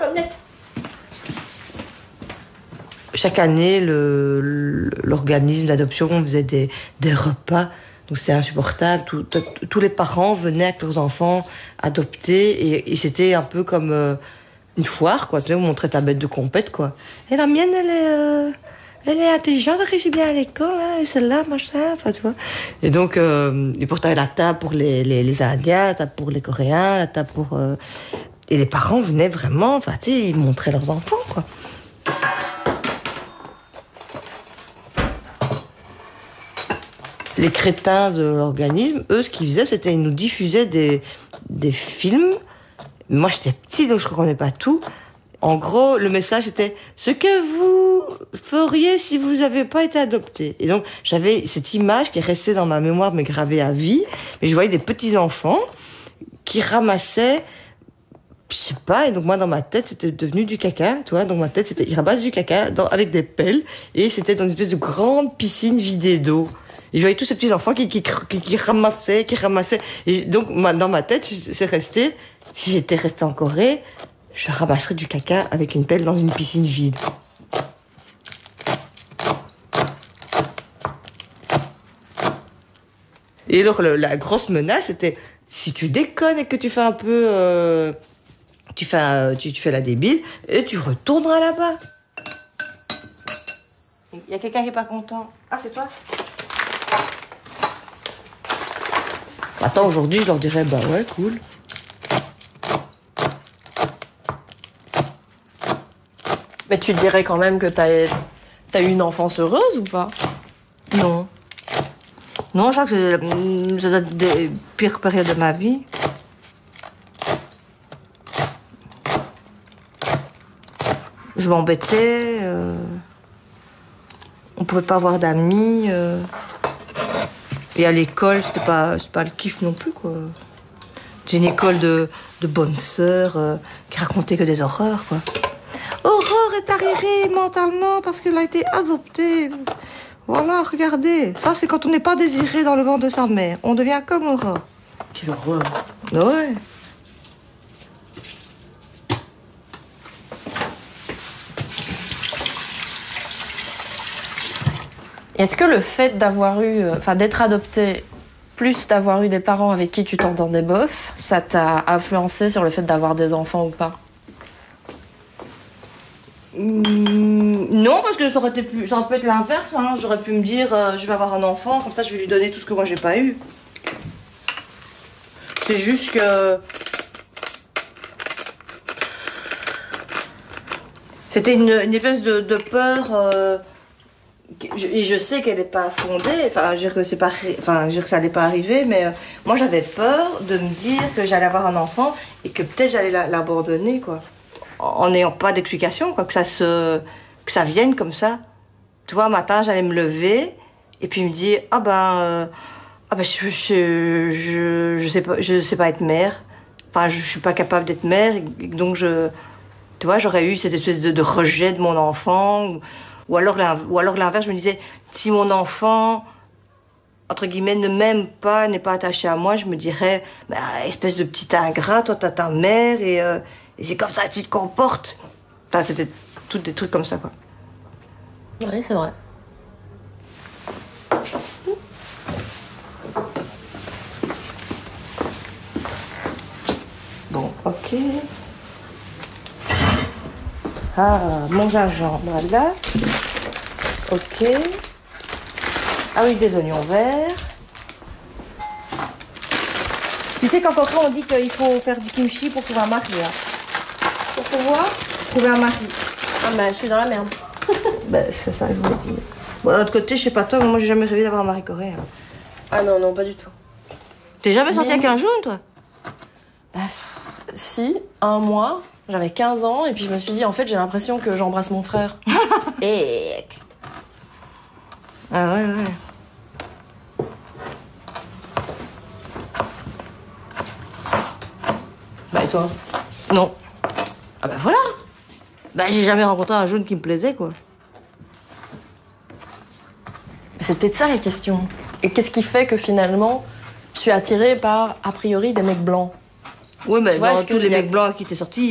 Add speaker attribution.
Speaker 1: l'omelette.
Speaker 2: Chaque année, l'organisme d'adoption faisait des repas. Donc c'était insupportable. Tous les parents venaient avec leurs enfants adoptés. Et c'était un peu comme une foire, quoi. Tu sais, on montrait ta bête de compète, quoi. Et la mienne, elle est intelligente, elle réussit bien à l'école, hein, et celle-là, machin, enfin, tu vois. Et donc, et pourtant, il y a la table pour les Indiens, la table pour les Coréens, la table pour... Et les parents venaient vraiment, enfin, tu sais, ils montraient leurs enfants, quoi. Les crétins de l'organisme, eux, ce qu'ils faisaient, c'était qu'ils nous diffusaient des films. Moi, j'étais petite, donc je ne comprenais pas tout. En gros, le message était « Ce que vous feriez si vous n'avez pas été adopté ». Et donc, j'avais cette image qui est restée dans ma mémoire, mais gravée à vie. Mais je voyais des petits-enfants qui ramassaient, je sais pas, et donc moi, dans ma tête, c'était devenu du caca, tu vois. Dans ma tête, c'était, ils ramassent du caca avec des pelles, et c'était dans une espèce de grande piscine vidée d'eau. Et je voyais tous ces petits-enfants qui ramassaient. Et donc, dans ma tête, c'est resté, si j'étais restée en Corée, je ramasserais du caca avec une pelle dans une piscine vide. Et donc, la grosse menace, c'était, si tu déconnes et que tu fais un peu... tu fais la débile, et tu retourneras là-bas. Il y a quelqu'un qui n'est pas content. Ah, c'est toi? Attends, aujourd'hui, je leur dirais, bah ouais, cool.
Speaker 1: Mais tu dirais quand même que t'as eu une enfance heureuse ou pas?
Speaker 2: Non. Non, je crois que c'est des pires périodes de ma vie. Je m'embêtais. On pouvait pas avoir d'amis. Et à l'école, c'était pas le kiff non plus, quoi. J'ai une école de bonnes sœurs qui racontait que des horreurs, quoi. Aurore est arrivée mentalement parce qu'elle a été adoptée. Voilà, regardez. Ça, c'est quand on n'est pas désiré dans le ventre de sa mère. On devient comme Aurore.
Speaker 1: Quelle horreur.
Speaker 2: Ouais.
Speaker 1: Est-ce que le fait d'avoir eu, d'être adopté, plus d'avoir eu des parents avec qui tu t'entendais bof, ça t'a influencé sur le fait d'avoir des enfants ou pas?
Speaker 2: Non, parce que ça aurait pu être l'inverse. Hein. J'aurais pu me dire, je vais avoir un enfant, comme ça je vais lui donner tout ce que moi j'ai pas eu. C'est juste que... C'était une espèce de peur... Et je sais qu'elle n'est pas fondée, enfin, je veux dire que ça n'allait pas arriver, mais moi j'avais peur de me dire que j'allais avoir un enfant et que peut-être j'allais l'abandonner, quoi. En n'ayant pas d'explication, quoi, que ça vienne comme ça. Tu vois, un matin, j'allais me lever et puis me dire, je sais pas être mère. Enfin, je suis pas capable d'être mère, et donc tu vois, j'aurais eu cette espèce de rejet de mon enfant. Ou alors l'inverse, je me disais, si mon enfant, entre guillemets, ne m'aime pas, n'est pas attaché à moi, je me dirais, bah, espèce de petit ingrat, toi t'as ta mère et c'est comme ça que tu te comportes. Enfin, c'était tous des trucs comme ça, quoi.
Speaker 1: Oui, c'est vrai.
Speaker 2: Bon, ok. Ah, mon gingembre, là. Ok. Ah oui, des oignons verts. Tu sais qu'en Coréen, on dit qu'il faut faire du kimchi pour trouver un mari. Hein.
Speaker 1: Pour pouvoir
Speaker 2: trouver un mari.
Speaker 1: Ah bah, je suis dans la merde.
Speaker 2: Ben, c'est ça que je voulais dire. Bon, d'un autre côté, je sais pas toi, mais moi, j'ai jamais rêvé d'avoir un mari coréen.
Speaker 1: Ah non, non, pas du tout.
Speaker 2: T'es jamais sorti avec un jaune, toi?
Speaker 1: Bah, si, un mois. J'avais 15 ans et puis je me suis dit, en fait, j'ai l'impression que j'embrasse mon frère. Et...
Speaker 2: Ah ouais.
Speaker 1: Bah et toi?
Speaker 2: Non.
Speaker 1: Ah bah voilà.
Speaker 2: Bah j'ai jamais rencontré un jaune qui me plaisait, quoi.
Speaker 1: C'est peut-être ça la question. Et qu'est-ce qui fait que finalement, je suis attirée par, a priori, des mecs blancs?
Speaker 2: Oui, mais
Speaker 1: tu vois,
Speaker 2: dans tous les mecs blancs qui t'es sortis,